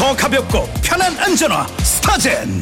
더 가볍고 편한 안전화 스타젠.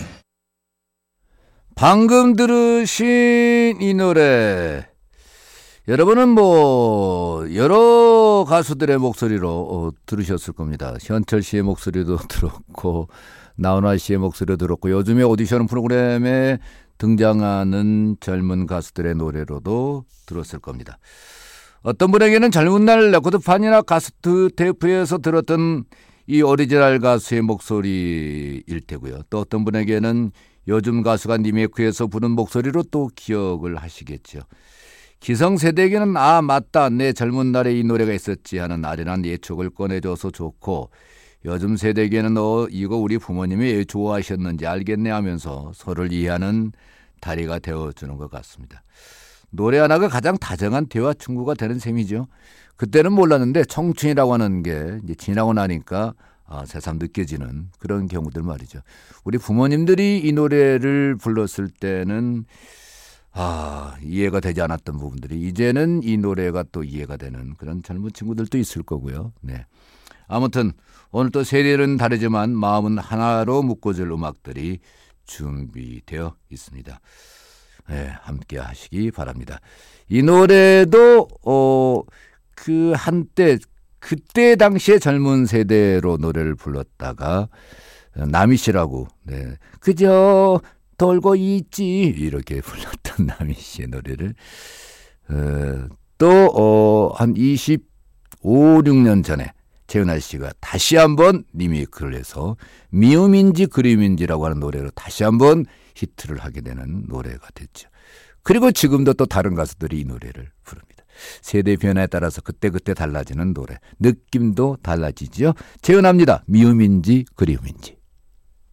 방금 들으신 이 노래, 여러분은 뭐 여러 가수들의 목소리로 들으셨을 겁니다. 현철 씨의 목소리도 들었고 나훈아 씨의 목소리도 들었고 요즘에 오디션 프로그램에 등장하는 젊은 가수들의 노래로도 들었을 겁니다. 어떤 분에게는 젊은 날 레코드판이나 카세트 테이프에서 들었던 이 오리지널 가수의 목소리일 테고요. 또 어떤 분에게는 요즘 가수가 리메이크해서 부른 목소리로 또 기억을 하시겠죠. 기성세대에게는 아 맞다 내 젊은 날에 이 노래가 있었지 하는 아련한 예촉을 꺼내줘서 좋고, 요즘 세대에게는 이거 우리 부모님이 왜 좋아하셨는지 알겠네 하면서 서로를 이해하는 다리가 되어주는 것 같습니다. 노래 하나가 가장 다정한 대화 친구가 되는 셈이죠. 그때는 몰랐는데 청춘이라고 하는 게 이제 지나고 나니까 새삼 느껴지는 그런 경우들 말이죠. 우리 부모님들이 이 노래를 불렀을 때는 이해가 되지 않았던 부분들이 이제는 이 노래가 또 이해가 되는 그런 젊은 친구들도 있을 거고요. 네. 아무튼 오늘 또 세대는 다르지만 마음은 하나로 묶어줄 음악들이 준비되어 있습니다. 네, 함께 하시기 바랍니다. 이 노래도 그 한때 그때 당시에 젊은 세대로 노래를 불렀다가 남희 씨라고 그저 돌고 있지 이렇게 불렀던 남희 씨의 노래를 또 한 25, 6년 전에 재은아 씨가 다시 한번 리메이크를 해서 미움인지 그리움인지라고 하는 노래로 다시 한번 히트를 하게 되는 노래가 됐죠. 그리고 지금도 또 다른 가수들이 이 노래를 부릅니다. 세대 변화에 따라서 그때그때 달라지는 노래, 느낌도 달라지죠. 재은아입니다. 미움인지 그리움인지.